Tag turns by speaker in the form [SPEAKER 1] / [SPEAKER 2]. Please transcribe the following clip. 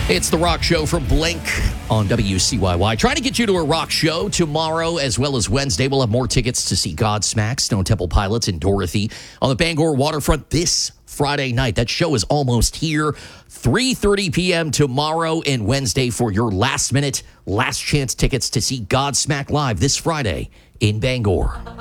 [SPEAKER 1] It's the Rock Show from Blink on WCYY. Trying to get you to a rock show tomorrow as well as Wednesday. We'll have more tickets to see Godsmack, Stone Temple Pilots, and Dorothy on the Bangor waterfront this Friday night. That show is almost here. 3:30 p.m. tomorrow and Wednesday for your last chance tickets to see Godsmack live this Friday in Bangor.